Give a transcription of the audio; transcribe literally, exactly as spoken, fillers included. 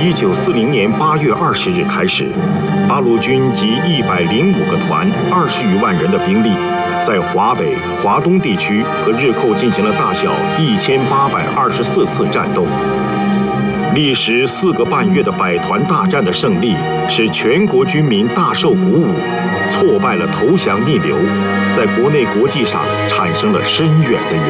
一九四零年八月二十日开始，八路军及一百零五个团、二十余万人的兵力，在华北、华东地区和日寇进行了大小一千八百二十四次战斗。历时四个半月的百团大战的胜利，使全国军民大受鼓舞，挫败了投降逆流，在国内国际上产生了深远的影